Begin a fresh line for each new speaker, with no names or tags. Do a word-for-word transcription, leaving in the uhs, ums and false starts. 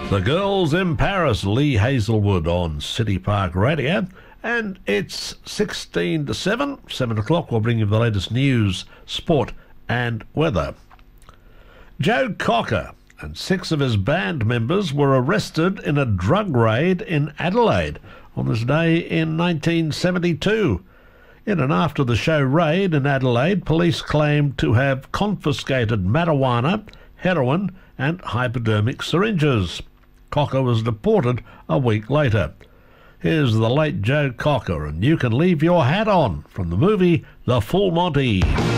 The Girls in Paris, Lee Hazelwood on City Park Radio. And it's sixteen to seven. seven o'clock, we'll bring you the latest news, sport and weather. Joe Cocker and six of his band members were arrested in a drug raid in Adelaide on this day in nineteen seventy-two. In and after the show raid in Adelaide, police claimed to have confiscated marijuana, heroin and hypodermic syringes. Cocker was deported a week later. Here's the late Joe Cocker, and you can leave your hat on from the movie The Full Monty.